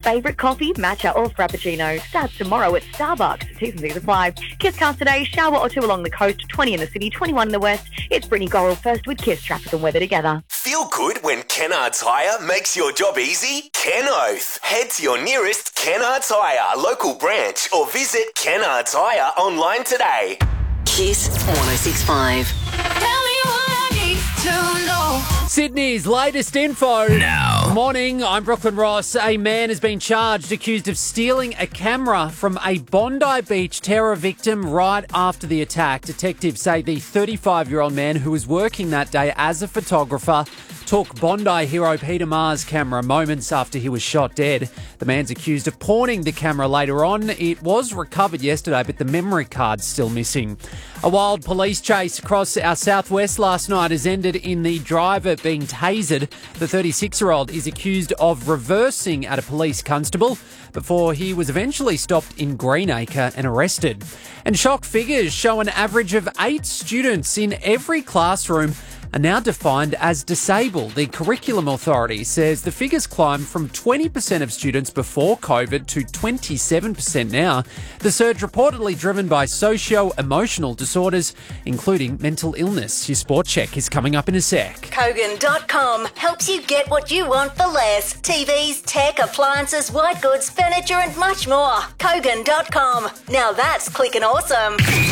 favourite coffee, matcha or frappuccino. Starts tomorrow at Starbucks. T's and C's apply. Kiss cars today. Shower or two along the coast. 20 in the city, 21 in the west. It's Brittany Gorrell first with Kiss traffic and weather together. Feel good when Kennards Hire makes your job easy? Ken Oath. Head to your nearest Kennards Hire local branch or visit Kennards Hire online today. Kiss 106.5. Tell me what I need to know. Sydney's latest info. Now. Morning, I'm Brooklyn Ross. A man has been charged accused of stealing a camera from a Bondi Beach terror victim right after the attack. Detectives say the 35-year-old man who was working that day as a photographer took Bondi hero Peter Maher's camera moments after he was shot dead. The man's accused of pawning the camera later on. It was recovered yesterday, but the memory card's still missing. A wild police chase across our southwest last night has ended in the driver being tasered. The 36-year-old is accused of reversing at a police constable before he was eventually stopped in Greenacre and arrested. And shock figures show an average of 8 students in every classroom are now defined as disabled. The Curriculum Authority says the figures climbed from 20% of students before COVID to 27% now. The surge reportedly driven by socio-emotional disorders, including mental illness. Your sport check is coming up in a sec. Kogan.com helps you get what you want for less. TVs, tech, appliances, white goods, furniture and much more. Kogan.com. Now that's clicking awesome.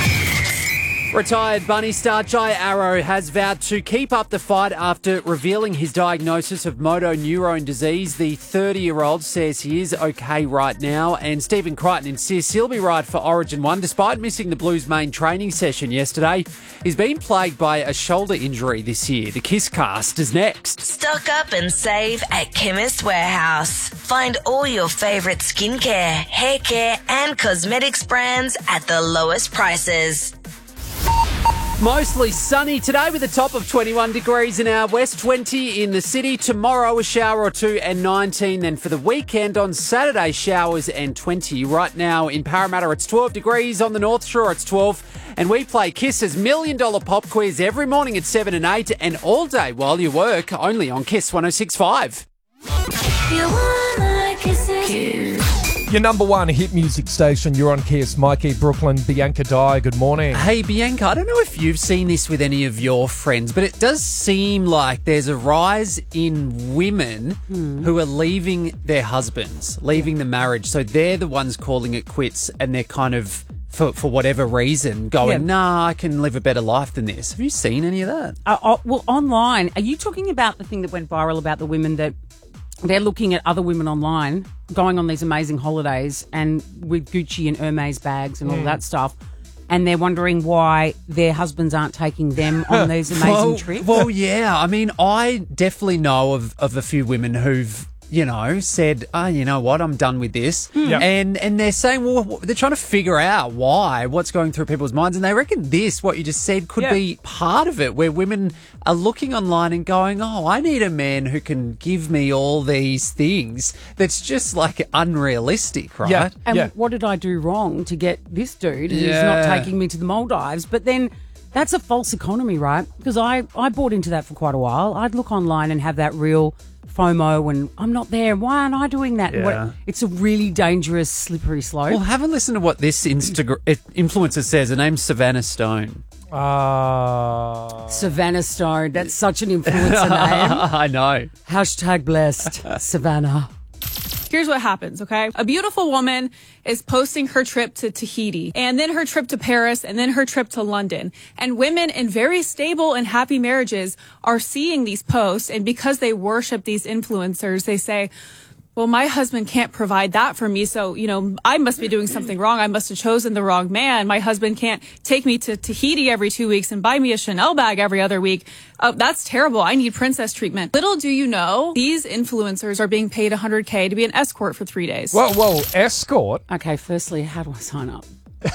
Retired Bunny star Jai Arrow has vowed to keep up the fight after revealing his diagnosis of motor neurone disease. The 30-year-old says he is okay right now, and Stephen Crichton insists he'll be right for Origin 1 despite missing the Blues main training session yesterday. He's been plagued by a shoulder injury this year. The Kiss Cast is next. Stock up and save at Chemist Warehouse. Find all your favourite skincare, hair care and cosmetics brands at the lowest prices. Mostly sunny today with a top of 21 degrees in our west, 20 in the city. Tomorrow a shower or two and 19. Then for the weekend on Saturday, showers and 20. Right now in Parramatta it's 12 degrees. On the North Shore it's 12. And we play Kiss's $1 Million Pop Quiz every morning at 7 and 8 and all day while you work, only on Kiss 106.5. You wanna kiss it? Your number one hit music station, you're on Kiss. Mikey, Brooklyn, Bianca Dye, good morning. Hey, Bianca, I don't know if you've seen this with any of your friends, but it does seem like there's a rise in women who are leaving their husbands, leaving the marriage. So they're the ones calling it quits and they're kind of, for whatever reason, going, nah, I can live a better life than this. Have you seen any of that? Well, online, are you talking about the thing that went viral about the women that they're looking at other women online going on these amazing holidays and with Gucci and Hermes bags and all that stuff, and they're wondering why their husbands aren't taking them on these amazing trips? Well, yeah. I mean, I definitely know of a few women who've, said, you know what, I'm done with this. Yep. And they're saying, well, they're trying to figure out what's going through people's minds. And they reckon what you just said, could be part of it, where women are looking online and going, oh, I need a man who can give me all these things. That's just like unrealistic, right? Yeah. And what did I do wrong to get this dude who's not taking me to the Maldives? But then that's a false economy, right? Because I bought into that for quite a while. I'd look online and have that real FOMO and I'm not there. Why aren't I doing that? Yeah. It's a really dangerous, slippery slope. Well, have a listen to what this influencer says. Her name's Savannah Stone. Savannah Stone. That's such an influencer name. I know. # blessed. Savannah. Here's what happens, okay? A beautiful woman is posting her trip to Tahiti and then her trip to Paris and then her trip to London. And women in very stable and happy marriages are seeing these posts, and because they worship these influencers, they say, well, my husband can't provide that for me, so, I must be doing something wrong. I must have chosen the wrong man. My husband can't take me to Tahiti every 2 weeks and buy me a Chanel bag every other week. That's terrible. I need princess treatment. Little do you know, these influencers are being paid $100K to be an escort for 3 days. Whoa, escort? Okay, firstly, how do I sign up?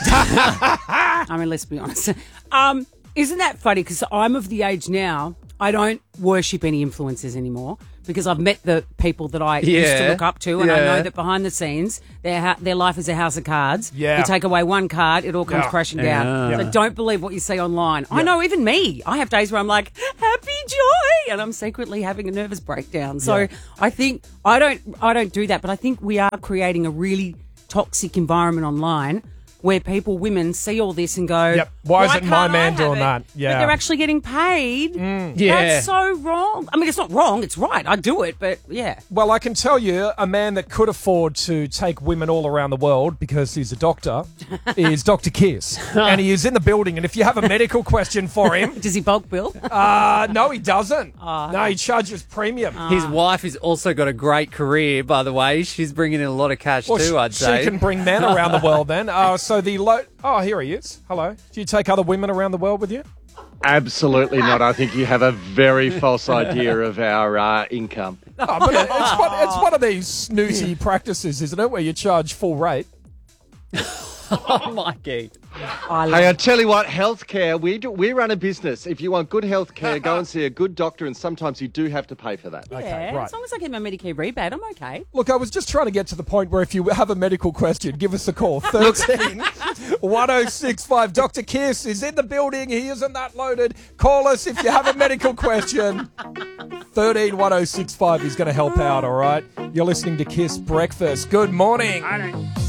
I mean, let's be honest. Isn't that funny? Because I'm of the age now, I don't worship any influencers anymore because I've met the people that I used to look up to, and I know that behind the scenes, their life is a house of cards. Yeah. You take away one card, it all comes crashing down. So don't believe what you see online. I know, even me. I have days where I'm like, happy joy, and I'm secretly having a nervous breakdown. So I think I don't do that, but I think we are creating a really toxic environment online where women see all this and go, why isn't my man doing that? Yeah. But they're actually getting paid. That's so wrong. I mean, it's not wrong. It's right. I do it, but yeah. Well, I can tell you a man that could afford to take women all around the world because he's a doctor is Dr. Kiss. And he is in the building. And if you have a medical question for him... Does he bulk bill? No, he doesn't. No, he charges premium. His wife has also got a great career, by the way. She's bringing in a lot of cash too, I'd say. She can bring men around the world then. So here he is. Hello. Do you take other women around the world with you? Absolutely not. I think you have a very false idea of our income. But it's one of these snooty practices, isn't it, where you charge full rate? Oh, Mikey. Hey, I tell you what, healthcare, we run a business. If you want good healthcare, go and see a good doctor, and sometimes you do have to pay for that. Yeah, as long as I get my Medicare rebate, I'm okay. Look, I was just trying to get to the point where if you have a medical question, give us a call. 13 1065. Dr. Kiss is in the building. He isn't that loaded. Call us if you have a medical question. 13 1065. He's going to help out, all right? You're listening to Kiss Breakfast. Good morning.